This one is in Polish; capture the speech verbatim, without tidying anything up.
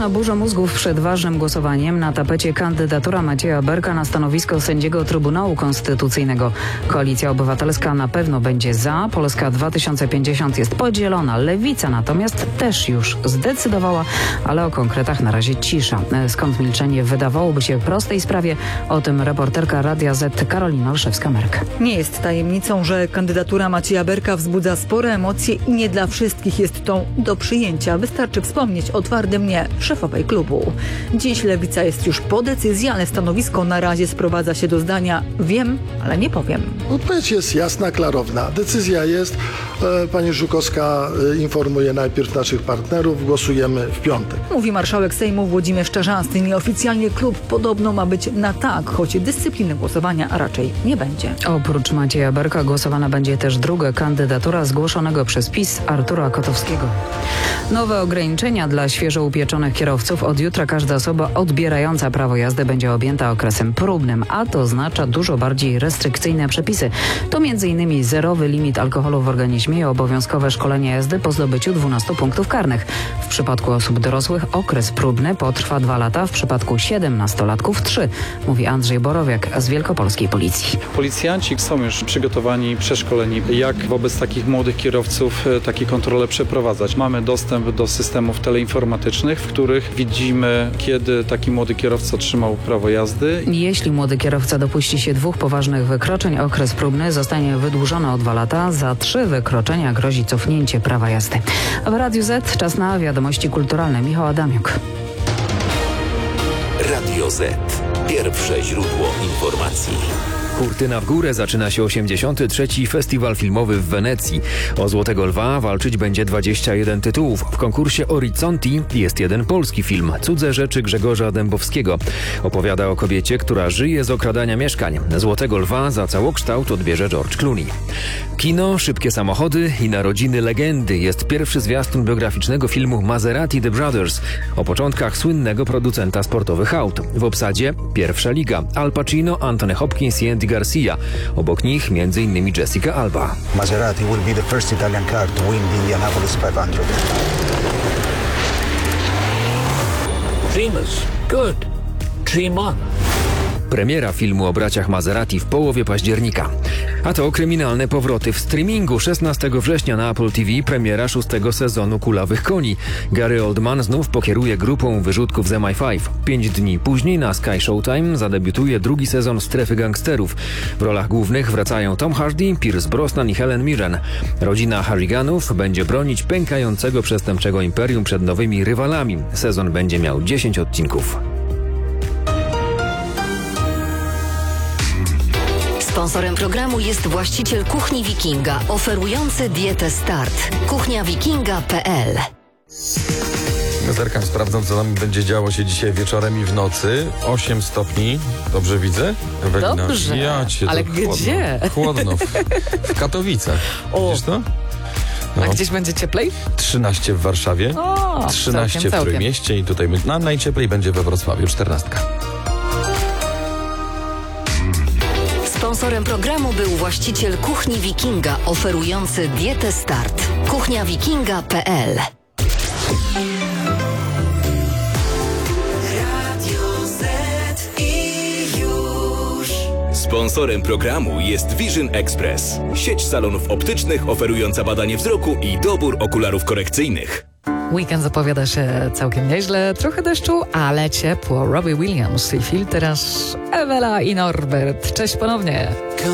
Polityczna burza mózgów przed ważnym głosowaniem. Na tapecie kandydatura Macieja Berka na stanowisko sędziego Trybunału Konstytucyjnego. Koalicja Obywatelska na pewno będzie za. Polska dwa tysiące pięćdziesiąt jest podzielona. Lewica natomiast też już zdecydowała, ale o konkretach na razie cisza. Skąd milczenie w wydawałoby się prostej sprawie? O tym reporterka Radia Z Karolina Olszewska-Merk. Nie jest tajemnicą, że kandydatura Macieja Berka wzbudza spore emocje i nie dla wszystkich jest tą do przyjęcia. Wystarczy wspomnieć o twardym nie szefowej klubu. Dziś Lewica jest już po decyzji, ale stanowisko na razie sprowadza się do zdania wiem, ale nie powiem. Odpowiedź jest jasna, klarowna. Decyzja jest. Pani Żukowska informuje najpierw naszych partnerów. Głosujemy w piątek. Mówi marszałek Sejmu Włodzimierz Czarzasty. Nieoficjalnie klub podobno ma być na tak, choć dyscypliny głosowania raczej nie będzie. Oprócz Macieja Berka głosowana będzie też druga kandydatura zgłoszonego przez PiS Artura Kotowskiego. Nowe ograniczenia dla świeżo upieczonych kierowców. Od jutra każda osoba odbierająca prawo jazdy będzie objęta okresem próbnym, a to oznacza dużo bardziej restrykcyjne przepisy. To między innymi zerowy limit alkoholu w organizmie i obowiązkowe szkolenie jazdy po zdobyciu dwunastu punktów karnych. W przypadku osób dorosłych okres próbny potrwa dwa lata, w przypadku siedemnastolatków trzy, mówi Andrzej Borowiak z Wielkopolskiej Policji. Policjanci są już przygotowani, przeszkoleni, jak wobec takich młodych kierowców takie kontrole przeprowadzać. Mamy dostęp do systemów teleinformatycznych, w których widzimy, kiedy taki młody kierowca otrzymał prawo jazdy. Jeśli młody kierowca dopuści się dwóch poważnych wykroczeń, okres próbny zostanie wydłużony o dwa lata. Za trzy wykroczenia grozi cofnięcie prawa jazdy. W Radiu Z czas na wiadomości kulturalne. Michał Adamiuk. Radio Z. Pierwsze źródło informacji. Kurtyna w górę zaczyna się osiemdziesiąty trzeci Festiwal Filmowy w Wenecji. O Złotego Lwa walczyć będzie dwadzieścia jeden tytułów. W konkursie Orizzonti jest jeden polski film, Cudze rzeczy Grzegorza Dębowskiego. Opowiada o kobiecie, która żyje z okradania mieszkań. Złotego Lwa za całokształt odbierze George Clooney. Kino, szybkie samochody i narodziny legendy jest pierwszy zwiastun biograficznego filmu Maserati The Brothers o początkach słynnego producenta sportowych aut. W obsadzie pierwsza liga. Al Pacino, Anthony Hopkins i Andy Garcia. Obok nich m.in. Jessica Alba. Maserati will be the first Italian car to win the Indianapolis five hundred. Dreamers. Good. Dream on. Premiera filmu o braciach Maserati w połowie października. A to kryminalne powroty w streamingu. szesnastego września na Apple T V premiera szóstego sezonu Kulawych Koni. Gary Oldman znów pokieruje grupą wyrzutków z M I pięć. Pięć dni później na Sky Showtime zadebiutuje drugi sezon Strefy Gangsterów. W rolach głównych wracają Tom Hardy, Pierce Brosnan i Helen Mirren. Rodzina Harriganów będzie bronić pękającego przestępczego imperium przed nowymi rywalami. Sezon będzie miał dziesięć odcinków. Sponsorem programu jest właściciel Kuchni Wikinga, oferujący dietę Start. kuchnia wikinga kropka p l. Zerkam, sprawdzam, co tam będzie działo się dzisiaj wieczorem i w nocy. osiem stopni. Dobrze widzę? Ewelina? Dobrze. Ja cię, ale to gdzie? Chłodno. Chłodno. W, w Katowicach. O. Widzisz to? No. A gdzieś będzie cieplej? trzynaście w Warszawie, O, trzynaście całkiem, w całkiem. Trójmieście i tutaj my, no, najcieplej będzie we Wrocławiu, czternastka. Sponsorem programu był właściciel Kuchni Wikinga, oferujący dietę Start. kuchnia wikinga kropka p l. Sponsorem programu jest Vision Express. Sieć salonów optycznych oferująca badanie wzroku i dobór okularów korekcyjnych. Weekend zapowiada się całkiem nieźle, trochę deszczu, ale ciepło. Robbie Williams i Phil, teraz Ewela i Norbert. Cześć ponownie.